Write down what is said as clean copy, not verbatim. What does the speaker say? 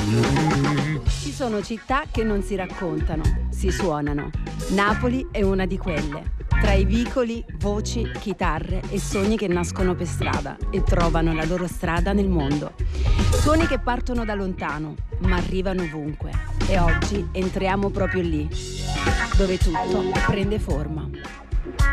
Ci sono città che non si raccontano, si suonano. Napoli è una di quelle. Tra i vicoli, voci, chitarre e sogni che nascono per strada e trovano la loro strada nel mondo. Suoni che partono da lontano, ma arrivano ovunque. E oggi entriamo proprio lì, dove tutto prende forma.